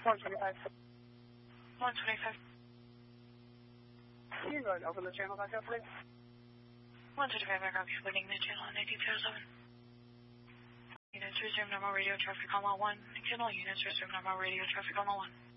125. 125. You go ahead, open the channel back up, please. 125 aircraft, opening the channel on 8207. Units resume normal radio traffic on 1. Channel units resume normal radio traffic on 1.